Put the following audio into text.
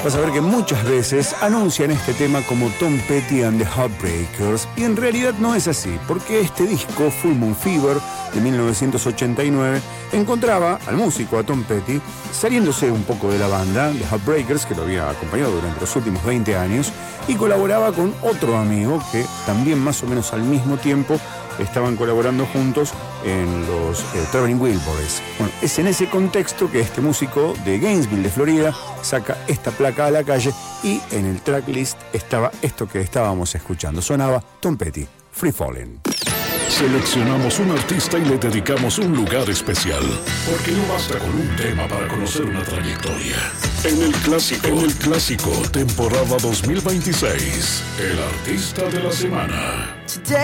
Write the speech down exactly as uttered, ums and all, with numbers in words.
vas a ver que muchas veces anuncian este tema como Tom Petty and the Heartbreakers, y en realidad no es así, porque este disco, Full Moon Fever, de mil novecientos ochenta y nueve, encontraba al músico, a Tom Petty, saliéndose un poco de la banda, The Heartbreakers, que lo había acompañado durante los últimos veinte años, y colaboraba con otro amigo que también más o menos al mismo tiempo estaban colaborando juntos en los eh, Traveling Wilburys. Bueno, es en ese contexto que este músico de Gainesville, de Florida, saca esta placa a la calle, y en el tracklist estaba esto que estábamos escuchando. Sonaba Tom Petty, Free Fallin'. Seleccionamos un artista y le dedicamos un lugar especial, porque no basta con un tema para conocer una trayectoria. En el clásico, en el clásico, temporada dos mil veintiséis, el artista de la semana.